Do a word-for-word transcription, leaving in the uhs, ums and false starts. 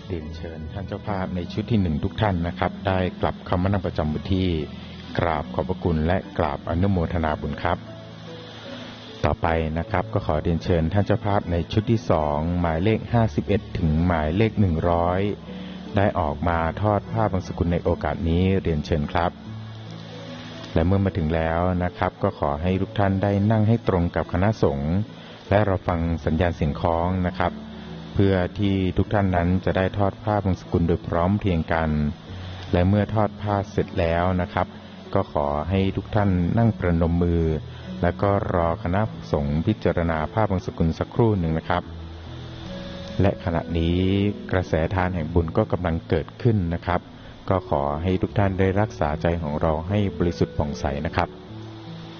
เรียนเชิญท่านเจ้าภาพในชุดที่หนึ่งทุกท่านนะครับได้กลับคำมั่นประจำวันที่กราบขอบพระคุณและกราบอนุโมทนาบุญครับต่อไปนะครับก็ขอเรียนเชิญท่านเจ้าภาพในชุดที่สองหมายเลขห้าสิบเอ็ดถึงหมายเลขหนึ่งร้อยได้ออกมาทอดผ้าบังสกุลในโอกาสนี้เรียนเชิญครับและเมื่อมาถึงแล้วนะครับก็ขอให้ทุกท่านได้นั่งให้ตรงกับคณะสงฆ์และเราฟังสัญญาณเสียงคล้องนะครับเพื่อที่ทุกท่านนั้นจะได้ทอดผ้าบังสกุลโดยพร้อมเพรียงกันและเมื่อทอดผ้าเสร็จแล้วนะครับก็ขอให้ทุกท่านนั่งประนมมือแล้วก็รอคณะสงฆ์พิจารณาผ้าบังสกุลสักครู่หนึ่งนะครับและขณะนี้กระแสทานแห่งบุญก็กำลังเกิดขึ้นนะครับก็ขอให้ทุกท่านได้รักษาใจของเราให้บริสุทธิ์ผ่องใสนะครับ